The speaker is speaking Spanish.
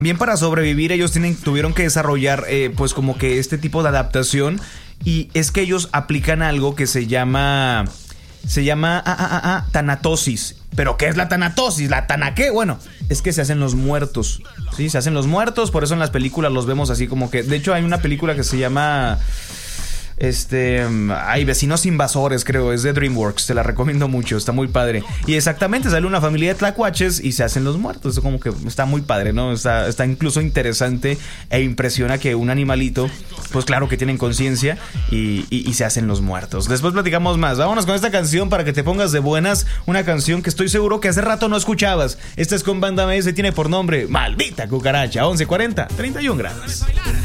Bien, para sobrevivir ellos tuvieron que desarrollar pues como que este tipo de adaptación. Y es que ellos aplican algo que se llama tanatosis. ¿Pero qué es la tanatosis? ¿La tana qué? Bueno, es que se hacen los muertos. Sí, se hacen los muertos. Por eso en las películas los vemos así como que... De hecho hay una película que se llama... Vecinos Invasores, creo, es de DreamWorks, te la recomiendo mucho, está muy padre. Y exactamente, sale una familia de tlacuaches y se hacen los muertos, es como que está muy padre, ¿no? Está incluso interesante e impresiona que un animalito, pues claro que tienen conciencia y se hacen los muertos. Después platicamos más, vámonos con esta canción para que te pongas de buenas, una canción que estoy seguro que hace rato no escuchabas. Esta es con Banda MS, tiene por nombre Maldita Cucaracha, 11:40, 31 grados.